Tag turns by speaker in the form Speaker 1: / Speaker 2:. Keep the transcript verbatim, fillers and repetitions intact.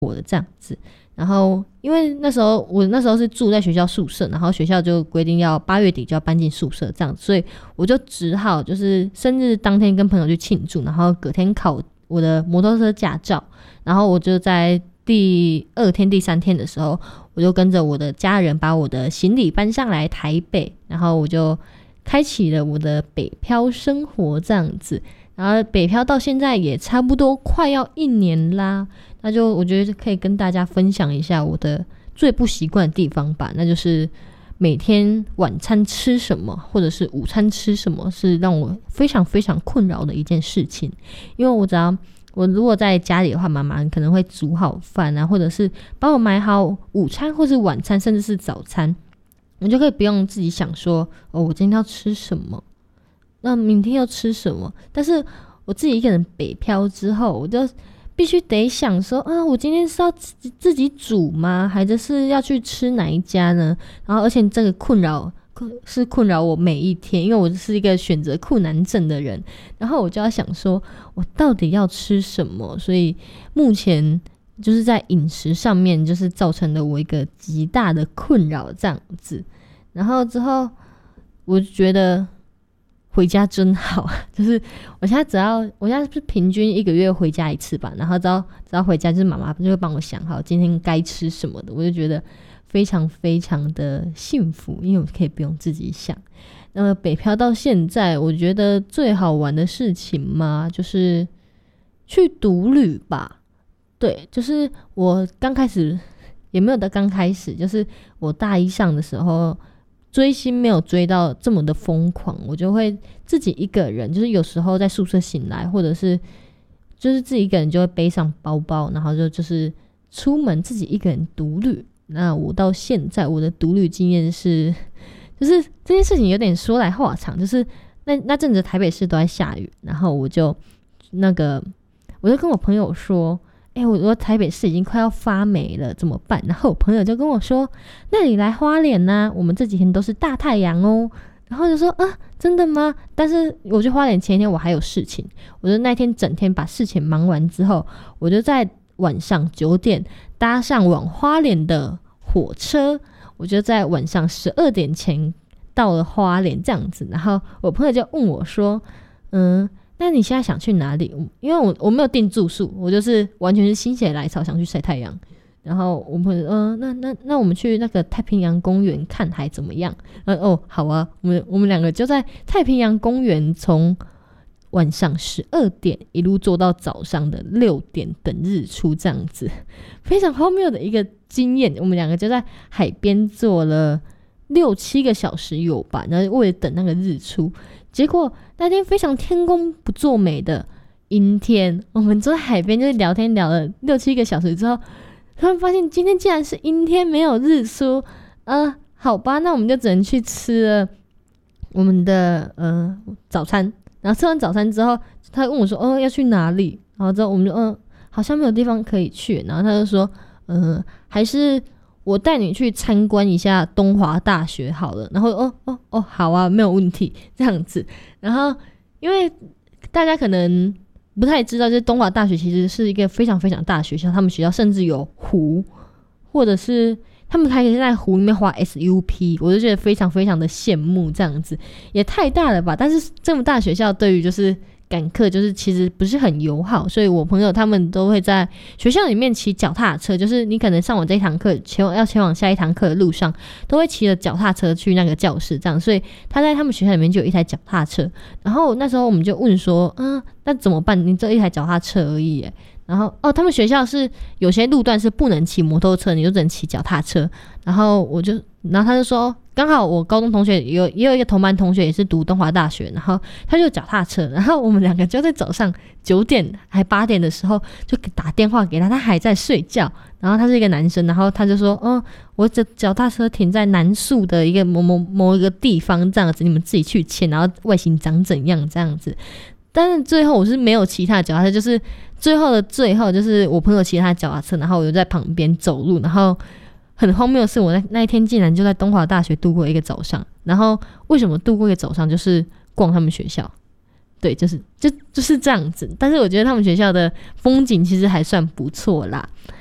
Speaker 1: 活的这样子。然后因为那时候我那时候是住在学校宿舍，然后学校就规定要八月底就要搬进宿舍这样子，所以我就只好就是生日当天跟朋友去庆祝，然后隔天考我的摩托车驾照，然后我就在第二天第三天的时候，我就跟着我的家人把我的行李搬上来台北，然后我就开启了我的北漂生活这样子。然后北漂到现在也差不多快要一年啦，那就我觉得可以跟大家分享一下我的最不习惯的地方吧，那就是每天晚餐吃什么或者是午餐吃什么是让我非常非常困扰的一件事情。因为我只要我如果在家里的话，妈妈可能会煮好饭啊，或者是帮我买好午餐或是晚餐甚至是早餐，我就可以不用自己想说哦，我今天要吃什么，那明天要吃什么。但是我自己一个人北漂之后，我就必须得想说啊，我今天是要自己自己煮吗？还是是要去吃哪一家呢？然后而且这个困扰是困扰我每一天，因为我是一个选择困难症的人，然后我就要想说我到底要吃什么。所以目前就是在饮食上面就是造成了我一个极大的困扰这样子。然后之后我就觉得回家真好，就是我现在只要我现在是平均一个月回家一次吧，然后只要只要回家就是妈妈就会帮我想好今天该吃什么的，我就觉得非常非常的幸福，因为我可以不用自己想。那么北漂到现在，我觉得最好玩的事情嘛，就是去独旅吧。对，就是我刚开始也没有到刚开始，就是我大一上的时候追星没有追到这么的疯狂，我就会自己一个人，就是有时候在宿舍醒来，或者是就是自己一个人就会背上包包，然后就就是出门自己一个人独旅。那我到现在我的独旅经验是，就是这件事情有点说来话长，就是那那阵子台北市都在下雨，然后我就那个我就跟我朋友说，哎、欸，我说台北市已经快要发霉了，怎么办？然后我朋友就跟我说，那你来花莲啊，我们这几天都是大太阳哦。然后就说啊，真的吗？但是我去花莲前一天我还有事情，我就那天整天把事情忙完之后，我就在晚上九点搭上往花莲的火车，我就在晚上十二点前到了花莲这样子。然后我朋友就问我说，嗯，那你现在想去哪里？因为我我没有订住宿，我就是完全是心血来潮想去晒太阳。然后我朋友嗯、呃，那那那我们去那个太平洋公园看海怎么样？呃哦，好啊，我们我们两个就在太平洋公园从晚上十二点一路坐到早上的六点等日出，这样子非常荒谬的一个经验。我们两个就在海边坐了六七个小时有吧，然后为了等那个日出。结果那天非常天公不作美的阴天，我们坐在海边就是聊天聊了六七个小时之后，突然发现今天竟然是阴天没有日出。呃，好吧，那我们就只能去吃了我们的呃早餐。然后吃完早餐之后，他问我说：“哦，要去哪里？”然后之后我们就嗯、呃，好像没有地方可以去。然后他就说：“嗯、呃，还是我带你去参观一下东华大学好了。”然后哦哦哦，好啊，没有问题，这样子。然后因为大家可能不太知道，就是东华大学其实是一个非常非常大的学校，他们学校甚至有湖，或者是他们还可以在湖里面画 S U P， 我就觉得非常非常的羡慕，这样子也太大了吧。但是这么大的学校对于就是赶课就是其实不是很友好，所以我朋友他们都会在学校里面骑脚踏车，就是你可能上完这一堂课前往要前往下一堂课的路上都会骑着脚踏车去那个教室这样，所以他在他们学校里面就有一台脚踏车。然后那时候我们就问说嗯，那怎么办？你这一台脚踏车而已耶。然后哦，他们学校是有些路段是不能骑摩托车，你就只能骑脚踏车。然后我就，然后他就说，刚好我高中同学有也有一个同班同学也是读东华大学，然后他就有脚踏车，然后我们两个就在早上九点还八点的时候就打电话给他，他还在睡觉。然后他是一个男生，然后他就说，嗯，我这脚踏车停在南树的一个某某某一个地方，这样子你们自己去牵，然后外形长怎样这样子。但是最后我是没有骑他的脚踏车，就是最后的最后，就是我朋友骑他的脚踏车，然后我就在旁边走路。然后很荒谬的是，我那那一天竟然就在东华大学度过一个早上。然后为什么度过一个早上？就是逛他们学校，对，就是就就是这样子。但是我觉得他们学校的风景其实还算不错啦。